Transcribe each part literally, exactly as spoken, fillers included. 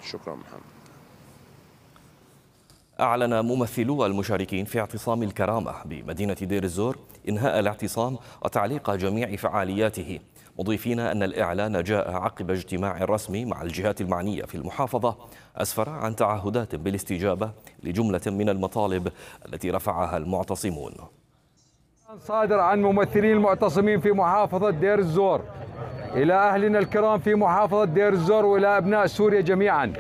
شكرا محمد. أعلن ممثلو المشاركين في اعتصام الكرامة بمدينة دير الزور إنهاء الاعتصام وتعليق جميع فعالياته، مضيفين أن الإعلان جاء عقب اجتماع رسمي مع الجهات المعنية في المحافظة أسفر عن تعهدات بالاستجابة لجملة من المطالب التي رفعها المعتصمون. صادر عن ممثلين المعتصمين في محافظة دير الزور إلى أهلنا الكرام في محافظة دير الزور وإلى أبناء سوريا جميعا.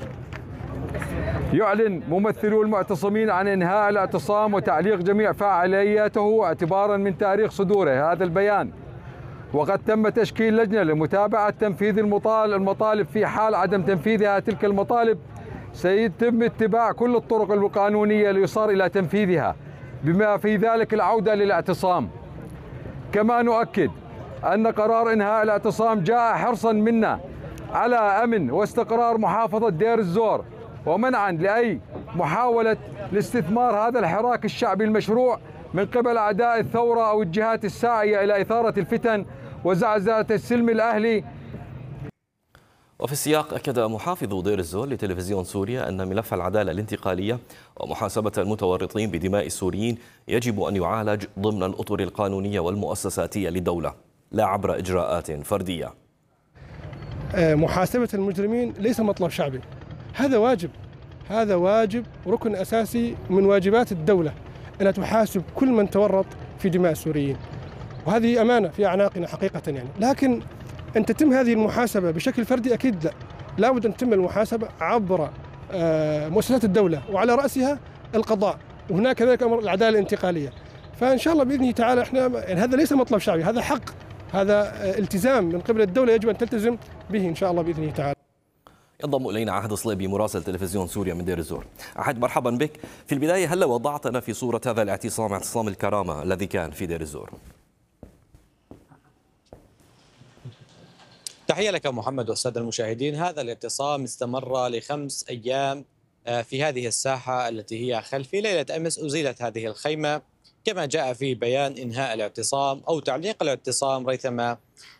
يعلن ممثلو المعتصمين عن إنهاء الاعتصام وتعليق جميع فعالياته اعتبارا من تاريخ صدوره هذا البيان، وقد تم تشكيل لجنة لمتابعة تنفيذ المطالب. في حال عدم تنفيذها تلك المطالب سيتم اتباع كل الطرق القانونية ليصار إلى تنفيذها، بما في ذلك العودة للاعتصام. كما نؤكد أن قرار إنهاء الاعتصام جاء حرصا منا على أمن واستقرار محافظة دير الزور، ومنعا لأي محاولة لاستثمار هذا الحراك الشعبي المشروع من قبل أعداء الثورة أو الجهات الساعية إلى إثارة الفتن وزعزعة السلم الأهلي. وفي السياق أكد محافظ دير الزور لتلفزيون سوريا أن ملف العدالة الانتقالية ومحاسبة المتورطين بدماء السوريين يجب أن يعالج ضمن الأطر القانونية والمؤسساتية للدولة لا عبر إجراءات فردية. محاسبة المجرمين ليس مطلب شعبي، هذا واجب، هذا واجب ركن أساسي من واجبات الدولة أن تحاسب كل من تورط في دماء السوريين، وهذه أمانة في أعناقنا حقيقة يعني. لكن أن تتم هذه المحاسبة بشكل فردي أكيد لا، لابد أن تتم المحاسبة عبر مؤسسات الدولة وعلى رأسها القضاء، وهناك كذلك أمر العدالة الانتقالية. فإن شاء الله بإذن تعالى إحنا يعني هذا ليس مطلب شعبي، هذا حق، هذا التزام من قبل الدولة يجب أن تلتزم به إن شاء الله بإذن تعالى. ينضم إلينا عهد صليبي مراسل تلفزيون سوريا من دير الزور. عهد، مرحبا بك. في البداية هل وضعتنا في صورة هذا الاعتصام، اعتصام الكرامة الذي كان في دير الزور؟ تحية لك محمد والسادة المشاهدين. هذا الاعتصام استمر لخمس أيام في هذه الساحة التي هي خلفي. ليلة أمس أزيلت هذه الخيمة كما جاء في بيان إنهاء الاعتصام أو تعليق الاعتصام ريثما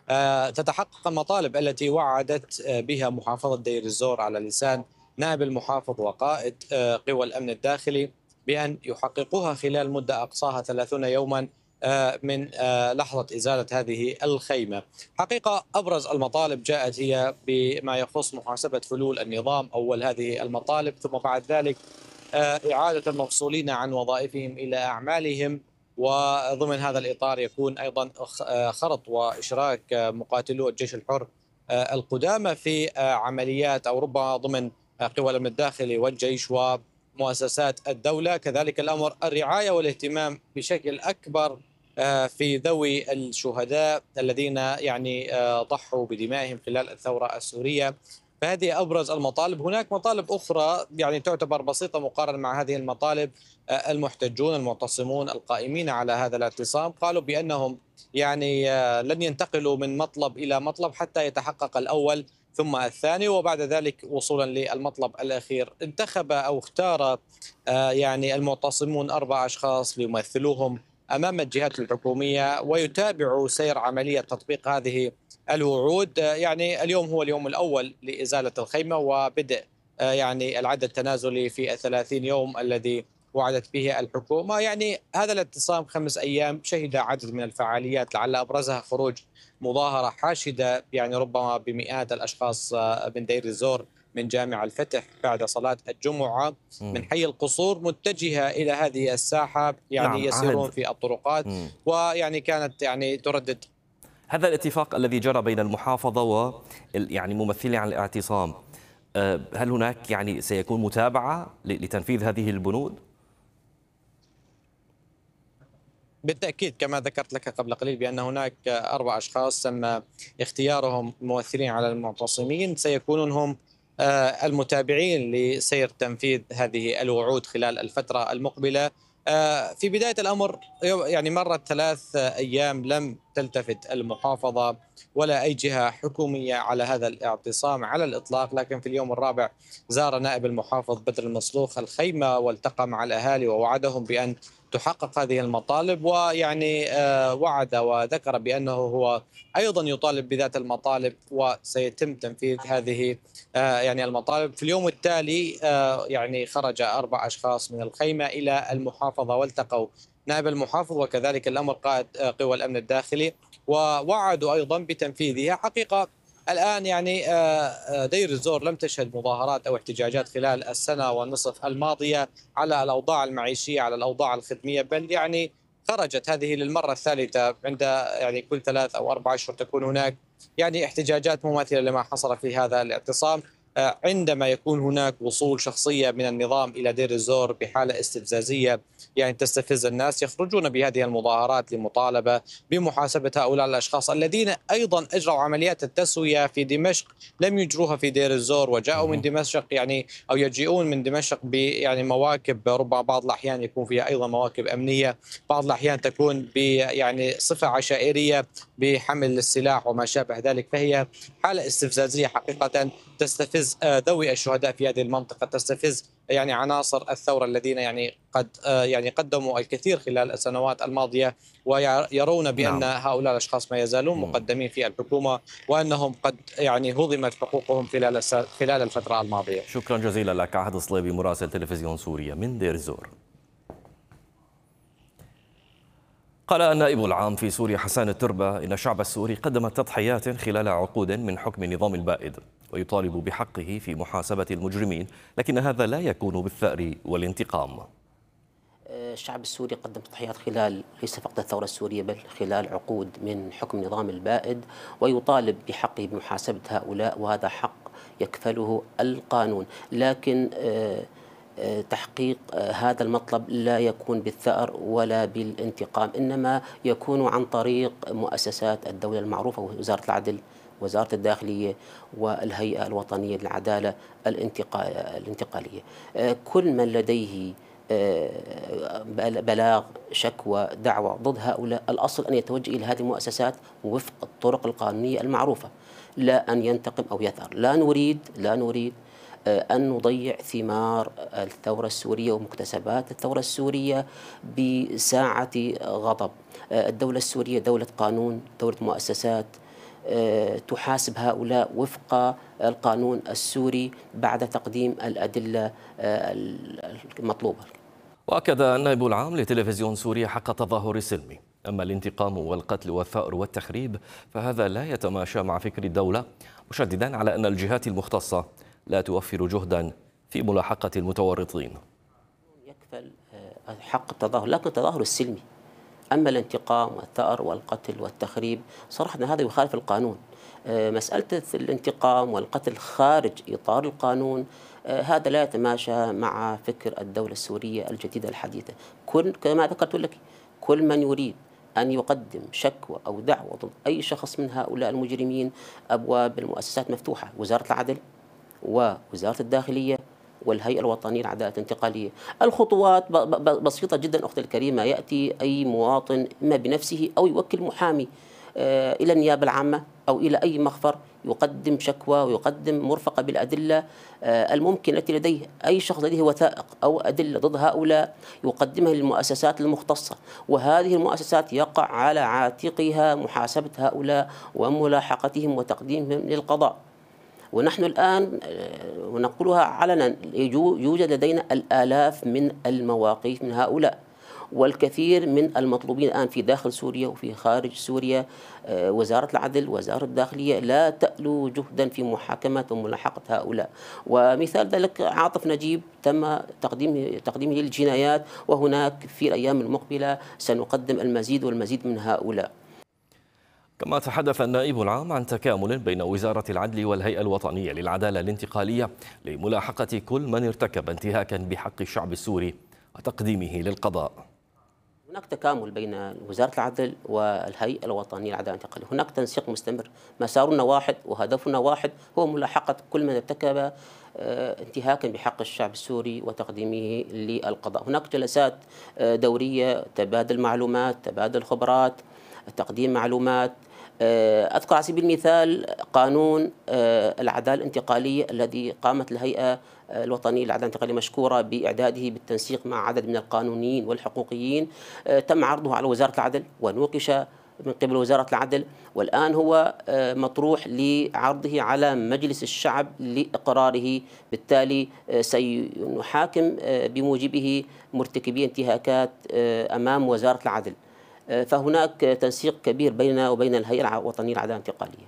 تتحقق المطالب التي وعدت بها محافظة دير الزور على لسان نائب المحافظ وقائد قوى الأمن الداخلي بأن يحققوها خلال مدة أقصاها ثلاثين يوما من لحظة إزالة هذه الخيمة. حقيقة أبرز المطالب جاءت هي بما يخص محاسبة فلول النظام أول هذه المطالب، ثم بعد ذلك إعادة المفصولين عن وظائفهم إلى أعمالهم، وضمن هذا الإطار يكون أيضا خرط وإشراك مقاتلو الجيش الحر القدامى في عمليات أو ربما ضمن قوى الأمن الداخلي والجيش ومؤسسات الدولة. كذلك الأمر الرعاية والاهتمام بشكل أكبر في ذوي الشهداء الذين يعني ضحوا بدمائهم خلال الثورة السورية. فهذه أبرز المطالب. هناك مطالب أخرى يعني تعتبر بسيطة مقارنة مع هذه المطالب. المحتجون المعتصمون القائمين على هذا الاعتصام قالوا بأنهم يعني لن ينتقلوا من مطلب إلى مطلب حتى يتحقق الأول ثم الثاني، وبعد ذلك وصولا للمطلب الأخير. انتخب أو اختار يعني المعتصمون أربع أشخاص ليمثلوهم أمام الجهات الحكومية ويتابعوا سير عملية تطبيق هذه الوعود. يعني اليوم هو اليوم الأول لإزالة الخيمة وبدء يعني العد التنازلي في الثلاثين يوم الذي وعدت به الحكومة. يعني هذا الاعتصام خمس أيام شهد عدد من الفعاليات، لعل أبرزها خروج مظاهرة حاشدة يعني ربما بمئات الأشخاص من دير الزور من جامع الفتح بعد صلاة الجمعة من حي القصور متجهة إلى هذه الساحة، يعني نعم يسيرون في الطرقات مم. ويعني كانت يعني تردد. هذا الاتفاق الذي جرى بين المحافظة و يعني ممثلي عن الاعتصام، هل هناك يعني سيكون متابعة لتنفيذ هذه البنود؟ بالتأكيد كما ذكرت لك قبل قليل بأن هناك أربع أشخاص تم اختيارهم ممثلين على المعتصمين سيكونون هم المتابعين لسير تنفيذ هذه الوعود خلال الفترة المقبلة. في بداية الأمر يعني مرت ثلاث أيام لم تلتفت المحافظة ولا أي جهة حكومية على هذا الاعتصام على الإطلاق، لكن في اليوم الرابع زار نائب المحافظ بدر المصلوخ الخيمة والتقى مع الأهالي ووعدهم بأن تحقق هذه المطالب، ويعني وعد وذكر بأنه هو أيضا يطالب بذات المطالب وسيتم تنفيذ هذه يعني المطالب. في اليوم التالي يعني خرج أربع أشخاص من الخيمة إلى المحافظة والتقوا نائب المحافظ وكذلك الأمر قائد قوى الأمن الداخلي، ووعدوا أيضا بتنفيذها. حقيقة الآن يعني دير الزور لم تشهد مظاهرات أو احتجاجات خلال السنة والنصف الماضية على الأوضاع المعيشية، على الأوضاع الخدمية، بل يعني خرجت هذه للمرة الثالثة عند يعني كل ثلاث أو أربع أشهر تكون هناك يعني احتجاجات مماثلة لما حصل في هذا الاعتصام. عندما يكون هناك وصول شخصية من النظام إلى دير الزور بحالة استفزازية يعني تستفز الناس، يخرجون بهذه المظاهرات لمطالبة بمحاسبة هؤلاء الأشخاص الذين أيضا أجروا عمليات التسوية في دمشق لم يجروها في دير الزور، وجاءوا من دمشق يعني أو يجيئون من دمشق ب يعني مواكب ربما بعض الأحيان يكون فيها أيضا مواكب أمنية، بعض الأحيان تكون ب يعني صفة عشائرية بحمل السلاح وما شابه ذلك. فهي حالة استفزازية حقيقة تستفز ذوي الشهداء في هذه المنطقة، تستفز يعني عناصر الثورة الذين يعني قد يعني قدموا الكثير خلال السنوات الماضية، ويرون بأن نعم. هؤلاء الأشخاص ما يزالون مقدمين في الحكومة وأنهم قد يعني هضمت حقوقهم خلال خلال الفترة الماضية. شكرا جزيلا لك عهد الصليبي مراسل تلفزيون سوريا من دير الزور. قال النائب العام في سوريا حسان التربة إن الشعب السوري قدم تضحيات خلال عقود من حكم النظام البائد ويطالب بحقه في محاسبة المجرمين، لكن هذا لا يكون بالثأر والانتقام. الشعب السوري قدم تضحيات خلال ليس فقط الثورة السورية بل خلال عقود من حكم النظام البائد، ويطالب بحقه بمحاسبة هؤلاء، وهذا حق يكفله القانون. لكن تحقيق هذا المطلب لا يكون بالثأر ولا بالانتقام، إنما يكون عن طريق مؤسسات الدولة المعروفة، وزارة العدل، وزارة الداخلية، والهيئة الوطنية للعدالة الانتقالية. كل من لديه بلاغ، شكوى، دعوة ضد هؤلاء، الأصل أن يتوجه إلى هذه المؤسسات وفق الطرق القانونية المعروفة، لا أن ينتقم أو يثأر. لا نريد لا نريد أن نضيع ثمار الثورة السورية ومكتسبات الثورة السورية بساعة غضب. الدولة السورية دولة قانون، دولة مؤسسات تحاسب هؤلاء وفق القانون السوري بعد تقديم الأدلة المطلوبة. وأكد النائب العام لتلفزيون سوريا حق التظاهر السلمي، أما الانتقام والقتل والثأر والتخريب فهذا لا يتماشى مع فكر الدولة، مشددا على أن الجهات المختصة لا توفر جهدا في ملاحقة المتورطين. يكفل حق التظاهر، لكن التظاهر السلمي. أما الانتقام والثأر والقتل والتخريب صراحة هذا يخالف القانون. مسألة الانتقام والقتل خارج إطار القانون هذا لا يتماشى مع فكر الدولة السورية الجديدة الحديثة. كل كما ذكرت لك، كل من يريد أن يقدم شكوى أو دعوة ضد أي شخص من هؤلاء المجرمين أبواب المؤسسات مفتوحة، وزارة العدل ووزارة الداخلية والهيئة الوطنية للعدالة الانتقالية. الخطوات بسيطة جدا أختي الكريمة، يأتي أي مواطن إما بنفسه أو يوكل محامي إلى النيابة العامة أو إلى أي مخفر، يقدم شكوى ويقدم مرفقة بالأدلة الممكن التي لديه. أي شخص لديه وثائق أو أدلة ضد هؤلاء يقدمها للمؤسسات المختصة، وهذه المؤسسات يقع على عاتقها محاسبة هؤلاء وملاحقتهم وتقديمهم للقضاء. ونحن الآن ونقولها علنا يوجد لدينا الآلاف من المواقف من هؤلاء، والكثير من المطلوبين الآن في داخل سوريا وفي خارج سوريا. وزارة العدل وزارة الداخلية لا تألو جهدا في محاكمة وملاحقة هؤلاء. ومثال ذلك عاطف نجيب تم تقديمه تقديمه للجنايات، وهناك في الأيام المقبلة سنقدم المزيد والمزيد من هؤلاء. كما تحدث النائب العام عن تكامل بين وزارة العدل والهيئة الوطنية للعدالة الانتقالية لملاحقة كل من ارتكب انتهاكا بحق الشعب السوري وتقديمه للقضاء. هناك تكامل بين وزارة العدل والهيئة الوطنية للعدالة الانتقالية، هناك تنسيق مستمر، مسارنا واحد وهدفنا واحد، هو ملاحقة كل من ارتكب انتهاكا بحق الشعب السوري وتقديمه للقضاء. هناك جلسات دورية، تبادل معلومات، تبادل خبرات، تقديم معلومات. أذكر على سبيل المثال قانون العدالة الانتقالية الذي قامت الهيئة الوطنية للعدالة الانتقالية مشكورة بإعداده بالتنسيق مع عدد من القانونيين والحقوقيين. تم عرضه على وزارة العدل ونوقش من قبل وزارة العدل، والآن هو مطروح لعرضه على مجلس الشعب لإقراره. بالتالي سيحاكم بموجبه مرتكبي انتهاكات أمام وزارة العدل. فهناك تنسيق كبير بيننا وبين الهيئة الوطنية للعدالة الانتقالية.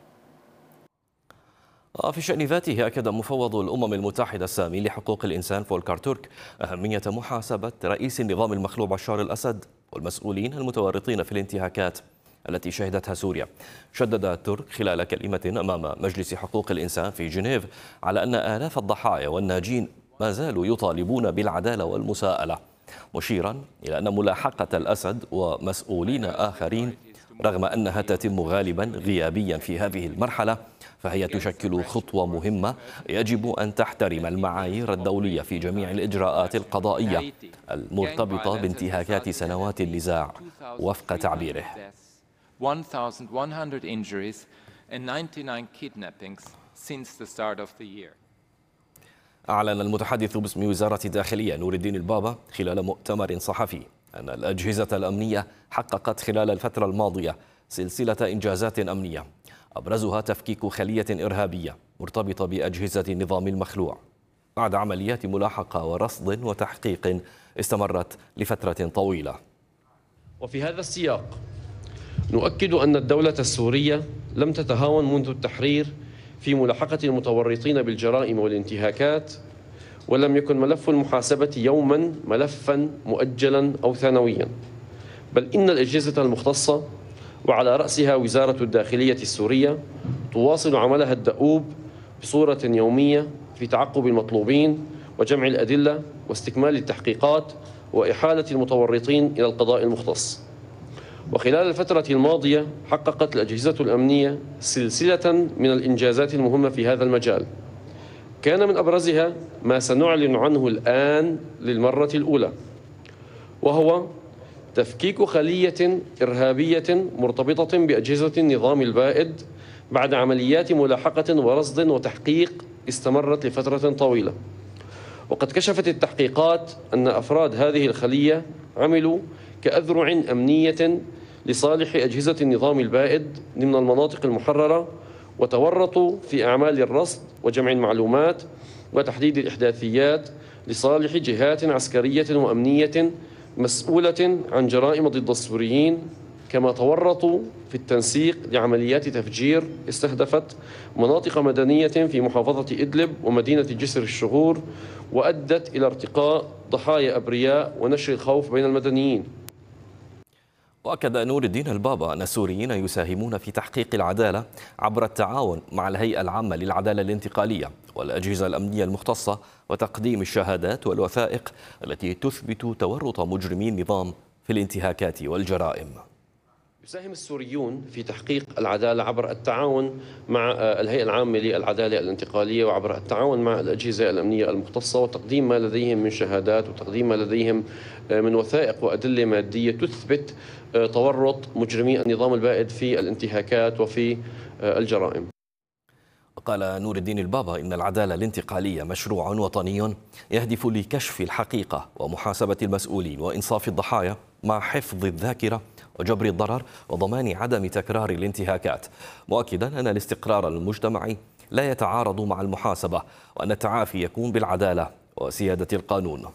في شأن ذاته أكد مفوض الأمم المتحدة السامي لحقوق الإنسان فولكر تورك أهمية محاسبة رئيس النظام المخلوع بشار الأسد والمسؤولين المتورطين في الانتهاكات التي شهدتها سوريا. شدد تورك خلال كلمة أمام مجلس حقوق الإنسان في جنيف على أن آلاف الضحايا والناجين ما زالوا يطالبون بالعدالة والمساءلة، مشيرا إلى أن ملاحقة الأسد ومسؤولين آخرين رغم أنها تتم غالبا غيابيا في هذه المرحلة فهي تشكل خطوة مهمة يجب أن تحترم المعايير الدولية في جميع الإجراءات القضائية المرتبطة بانتهاكات سنوات النزاع وفق تعبيره. one thousand one hundred injuries and ninety-nine kidnappings since the start of the year. أعلن المتحدث باسم وزارة الداخلية نور الدين البابا خلال مؤتمر صحفي أن الأجهزة الأمنية حققت خلال الفترة الماضية سلسلة إنجازات أمنية أبرزها تفكيك خلية إرهابية مرتبطة بأجهزة النظام المخلوع بعد عمليات ملاحقة ورصد وتحقيق استمرت لفترة طويلة. وفي هذا السياق نؤكد أن الدولة السورية لم تتهاون منذ التحرير في ملاحقة المتورطين بالجرائم والانتهاكات، ولم يكن ملف المحاسبة يوما ملفا مؤجلا أو ثانويا، بل إن الأجهزة المختصة وعلى رأسها وزارة الداخلية السورية تواصل عملها الدؤوب بصورة يومية في تعقب المطلوبين وجمع الأدلة واستكمال التحقيقات وإحالة المتورطين إلى القضاء المختص. وخلال الفترة الماضية حققت الأجهزة الأمنية سلسلة من الإنجازات المهمة في هذا المجال، كان من أبرزها ما سنعلن عنه الآن للمرة الأولى، وهو تفكيك خلية إرهابية مرتبطة بأجهزة النظام البائد بعد عمليات ملاحقة ورصد وتحقيق استمرت لفترة طويلة. وقد كشفت التحقيقات أن أفراد هذه الخلية عملوا كأذرع أمنية لصالح أجهزة النظام البائد ضمن المناطق المحررة، وتورطوا في أعمال الرصد وجمع المعلومات وتحديد الإحداثيات لصالح جهات عسكرية وأمنية مسؤولة عن جرائم ضد السوريين، كما تورطوا في التنسيق لعمليات تفجير استهدفت مناطق مدنية في محافظة إدلب ومدينة جسر الشغور وأدت إلى ارتقاء ضحايا أبرياء ونشر الخوف بين المدنيين. وأكد نور الدين البابا أن السوريين يساهمون في تحقيق العدالة عبر التعاون مع الهيئة العامة للعدالة الانتقالية والأجهزة الأمنية المختصة وتقديم الشهادات والوثائق التي تثبت تورط مجرمي النظام في الانتهاكات والجرائم. يساهم السوريون في تحقيق العدالة عبر التعاون مع الهيئة العامة للعدالة الانتقالية وعبر التعاون مع الأجهزة الأمنية المختصة وتقديم ما لديهم من شهادات وتقديم ما لديهم من وثائق وأدلة مادية تثبت تورط مجرمي النظام البائد في الانتهاكات وفي الجرائم. قال نور الدين البابا إن العدالة الانتقالية مشروع وطني يهدف لكشف الحقيقة ومحاسبة المسؤولين وإنصاف الضحايا مع حفظ الذاكرة وجبر الضرر وضمان عدم تكرار الانتهاكات، مؤكدا أن الاستقرار المجتمعي لا يتعارض مع المحاسبة وأن التعافي يكون بالعدالة وسيادة القانون.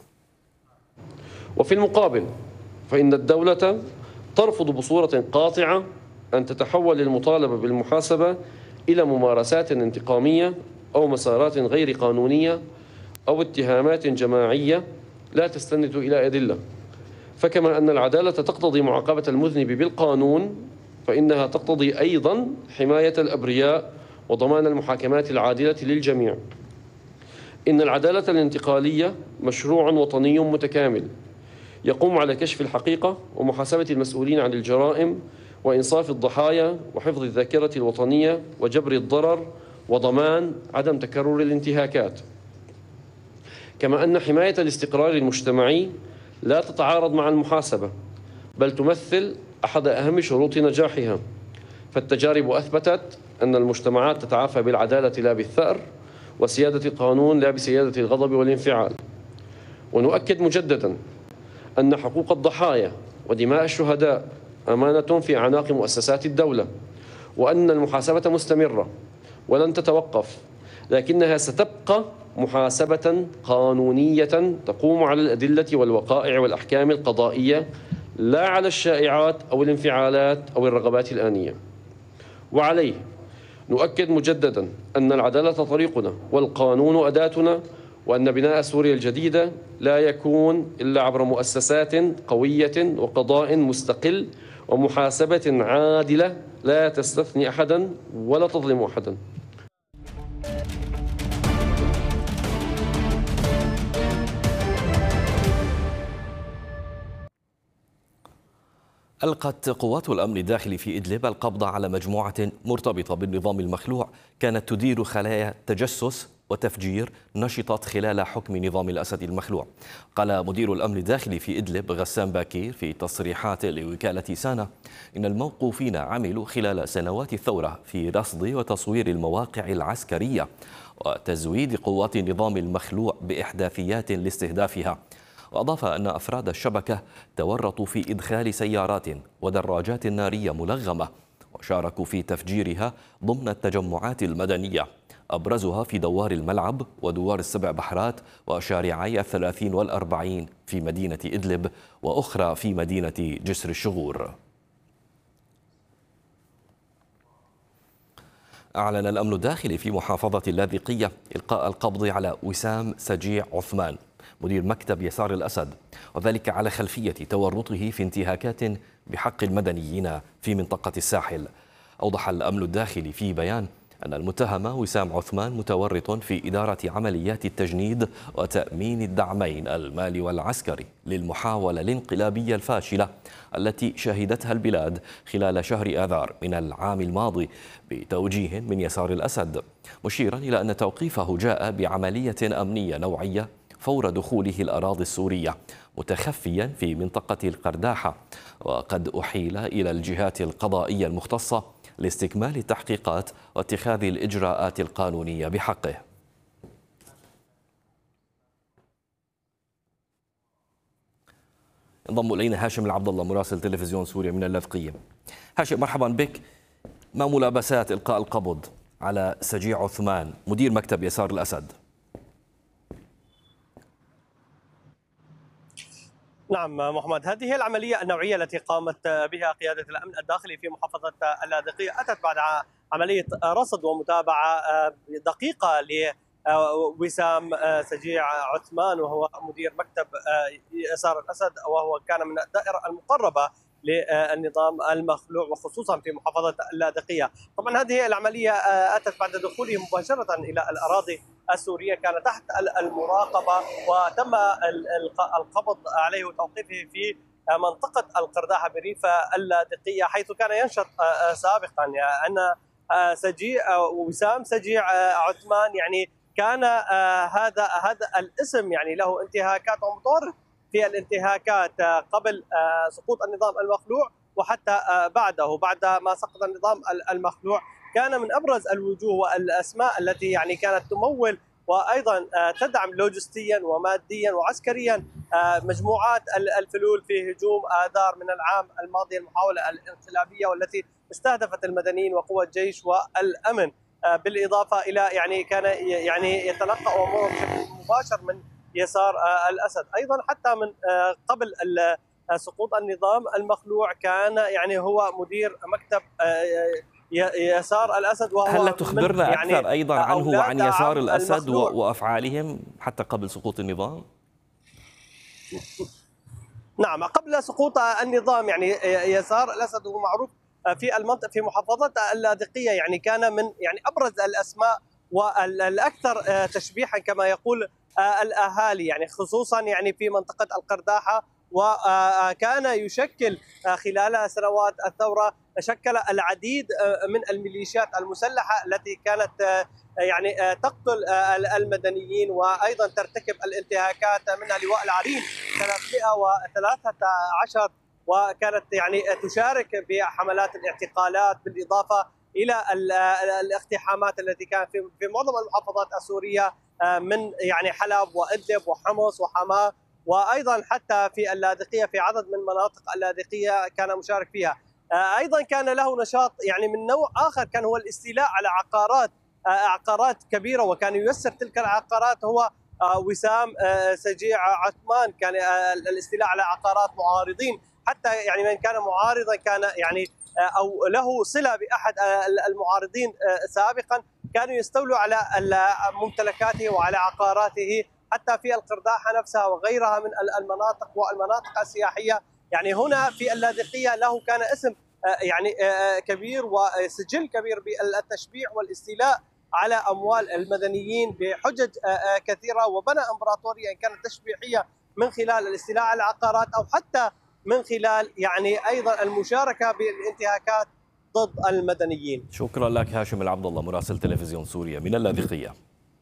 وفي المقابل فإن الدولة ترفض بصورة قاطعة أن تتحول المطالبة بالمحاسبة إلى ممارسات انتقامية أو مسارات غير قانونية أو اتهامات جماعية لا تستند إلى أدلة. فكما أن العدالة تقتضي معاقبة المذنب بالقانون، فإنها تقتضي أيضا حماية الأبرياء وضمان المحاكمات العادلة للجميع. إن العدالة الانتقالية مشروع وطني متكامل يقوم على كشف الحقيقة ومحاسبة المسؤولين عن الجرائم وإنصاف الضحايا وحفظ الذاكرة الوطنية وجبر الضرر وضمان عدم تكرر الانتهاكات. كما أن حماية الاستقرار المجتمعي لا تتعارض مع المحاسبة، بل تمثل أحد أهم شروط نجاحها، فالتجارب أثبتت أن المجتمعات تتعافى بالعدالة لا بالثأر، وسيادة القانون لا بسيادة الغضب والانفعال. ونؤكد مجددا أن حقوق الضحايا ودماء الشهداء أمانة في أعناق مؤسسات الدولة، وأن المحاسبة مستمرة ولن تتوقف، لكنها ستبقى محاسبة قانونية تقوم على الأدلة والوقائع والأحكام القضائية، لا على الشائعات أو الانفعالات أو الرغبات الآنية. وعليه نؤكد مجددا أن العدالة طريقنا والقانون أداتنا، وأن بناء سوريا الجديدة لا يكون إلا عبر مؤسسات قوية وقضاء مستقل ومحاسبة عادلة لا تستثني أحدا ولا تظلم أحدا. ألقت قوات الأمن الداخلي في إدلب القبض على مجموعة مرتبطة بالنظام المخلوع كانت تدير خلايا تجسس وتفجير نشطت خلال حكم نظام الأسد المخلوع. قال مدير الأمن الداخلي في إدلب غسان باكير في تصريحات لوكالة سانا إن الموقوفين عملوا خلال سنوات الثورة في رصد وتصوير المواقع العسكرية وتزويد قوات النظام المخلوع بإحداثيات لاستهدافها. وأضاف أن أفراد الشبكة تورطوا في إدخال سيارات ودراجات نارية ملغمة وشاركوا في تفجيرها ضمن التجمعات المدنية، أبرزها في دوار الملعب ودوار السبع بحرات وشارعي الثلاثين والأربعين في مدينة إدلب وأخرى في مدينة جسر الشغور. أعلن الأمن الداخلي في محافظة اللاذقية إلقاء القبض على وسام سجيع عثمان مدير مكتب يسار الأسد، وذلك على خلفية تورطه في انتهاكات بحق المدنيين في منطقة الساحل. أوضح الأمن الداخلي في بيان أن المتهم وسام عثمان متورط في إدارة عمليات التجنيد وتأمين الدعمين المالي والعسكري للمحاولة الانقلابية الفاشلة التي شهدتها البلاد خلال شهر آذار من العام الماضي بتوجيه من يسار الأسد، مشيرا إلى أن توقيفه جاء بعملية أمنية نوعية فور دخوله الأراضي السورية متخفيا في منطقة القرداحة، وقد أحيل إلى الجهات القضائية المختصة لاستكمال التحقيقات واتخاذ الإجراءات القانونية بحقه. انضم إلينا هاشم العبد الله مراسل تلفزيون سوريا من اللاذقية. هاشم مرحبا بك. ما ملابسات إلقاء القبض على سجيع عثمان مدير مكتب يسار الأسد؟ نعم محمد، هذه هي العملية النوعية التي قامت بها قيادة الأمن الداخلي في محافظة اللاذقية، أتت بعد عملية رصد ومتابعة دقيقة لوسام سجيع عثمان وهو مدير مكتب يسار الأسد، وهو كان من الدائرة المقربة للنظام المخلوع وخصوصا في محافظة اللاذقية. طبعا هذه العملية أتت بعد دخوله مباشرة إلى الأراضي السورية، كان تحت المراقبة وتم القبض عليه وتوقيفه في منطقة القرداحة بريف اللاذقية، حيث كان ينشط سابقا. أن سجيع وسام سجيع عثمان يعني كان هذا هذا الاسم يعني له انتهاكات ومتورط في الانتهاكات قبل سقوط النظام المخلوع وحتى بعده. بعد ما سقط النظام المخلوع كان من ابرز الوجوه والاسماء التي يعني كانت تمول وايضا تدعم لوجستيا وماديا وعسكريا مجموعات الفلول في هجوم آذار من العام الماضي، المحاولة الانقلابية والتي استهدفت المدنيين وقوى الجيش والأمن، بالإضافة إلى يعني كان يعني يتلقى أمور بشكل مباشر من يسار الأسد. أيضا حتى من قبل سقوط النظام المخلوع كان يعني هو مدير مكتب يسار الأسد، وهو هل تخبرنا يعني أكثر أيضا عنه وعن يسار الأسد وأفعالهم حتى قبل سقوط النظام؟ نعم، قبل سقوط النظام يعني يسار الأسد هو معروف في المنطقة في محافظة اللاذقية، يعني كان من يعني أبرز الأسماء والأكثر تشبيحا كما يقول الأهالي، يعني خصوصا يعني في منطقة القرداحة، وكان يشكل خلال سنوات الثورة شكل العديد من الميليشيات المسلحة التي كانت يعني تقتل المدنيين وأيضا ترتكب الانتهاكات، منها لواء العرين ثلاثمئة وثلاثة عشر وكانت يعني تشارك بحملات الاعتقالات، بالإضافة إلى الاقتحامات التي كانت في معظم المحافظات السورية من يعني حلب وإدلب وحمص وحماة، وأيضا حتى في اللاذقية في عدد من مناطق اللاذقية كان مشارك فيها. أيضا كان له نشاط يعني من نوع آخر، كان هو الاستيلاء على عقارات عقارات كبيرة، وكان ييسر تلك العقارات هو وسام سجيع عثمان. كان الاستيلاء على عقارات معارضين، حتى يعني من كان معارضا كان يعني أو له صلة بأحد المعارضين سابقا كانوا يستولوا على ممتلكاته وعلى عقاراته، حتى في القرداحة نفسها وغيرها من المناطق والمناطق السياحية. يعني هنا في اللاذقية له كان اسم يعني كبير وسجل كبير بالتشبيع والاستيلاء على أموال المدنيين بحجج كثيرة، وبنى إمبراطورية كانت تشبيعية من خلال الاستيلاء على العقارات أو حتى من خلال يعني أيضا المشاركة بالانتهاكات ضد المدنيين. شكرا لك هاشم العبد الله مراسل تلفزيون سوريا من اللاذقية.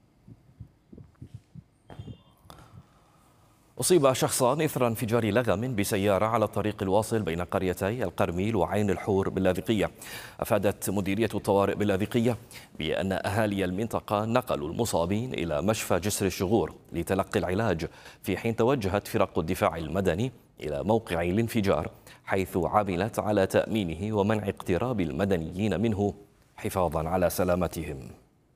أصيب شخصان إثر انفجار لغم بسيارة على الطريق الواصل بين قريتي القرميل وعين الحور باللاذقية. أفادت مديرية الطوارئ باللاذقية بأن أهالي المنطقة نقلوا المصابين إلى مشفى جسر الشغور لتلقي العلاج، في حين توجهت فرق الدفاع المدني إلى موقع الانفجار، حيث عملت على تأمينه ومنع اقتراب المدنيين منه حفاظا على سلامتهم.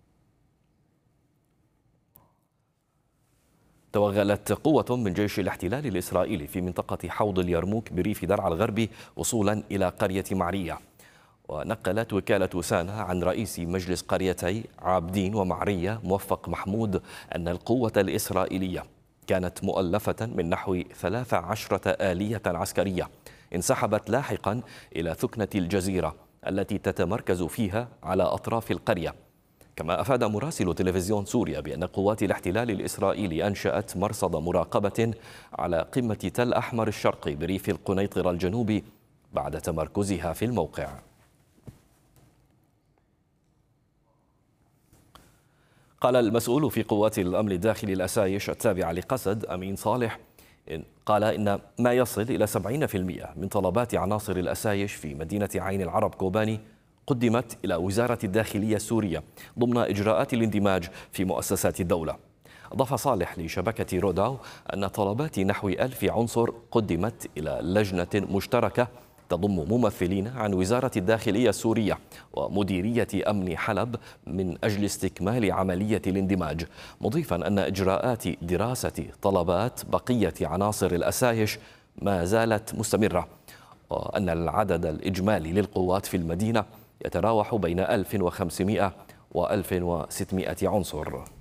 توغلت قوة من جيش الاحتلال الإسرائيلي في منطقة حوض اليرموك بريف درعا الغربي وصولا إلى قرية معرية. ونقلت وكالة سانا عن رئيس مجلس قريتي عابدين ومعرية موفق محمود أن القوة الإسرائيلية كانت مؤلفة من نحو ثلاث عشرة آلية عسكرية انسحبت لاحقا إلى ثكنة الجزيرة التي تتمركز فيها على أطراف القرية. كما أفاد مراسل تلفزيون سوريا بأن قوات الاحتلال الإسرائيلي أنشأت مرصد مراقبة على قمة تل أحمر الشرقي بريف القنيطرة الجنوبي بعد تمركزها في الموقع. قال المسؤول في قوات الأمن الداخلي الأسايش التابعة لقسد أمين صالح قال إن ما يصل إلى سبعين بالمئة من طلبات عناصر الأسايش في مدينة عين العرب كوباني قدمت إلى وزارة الداخلية السورية ضمن إجراءات الاندماج في مؤسسات الدولة. أضاف صالح لشبكة روداو أن طلبات نحو ألف عنصر قدمت إلى لجنة مشتركة تضم ممثلين عن وزارة الداخلية السورية ومديرية أمن حلب من أجل استكمال عملية الاندماج، مضيفا أن إجراءات دراسة طلبات بقية عناصر الأسايش ما زالت مستمرة، وأن العدد الإجمالي للقوات في المدينة يتراوح بين ألف وخمسمئة و ألف وستمئة عنصر.